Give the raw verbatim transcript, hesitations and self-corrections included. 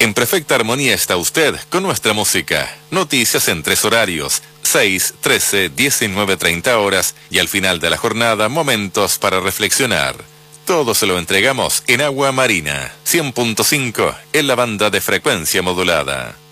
En perfecta armonía está usted con nuestra música. Noticias en tres horarios, seis, trece, diecinueve, treinta horas y al final de la jornada momentos para reflexionar. Todo se lo entregamos en Agua Marina, cien punto cinco en la banda de frecuencia modulada.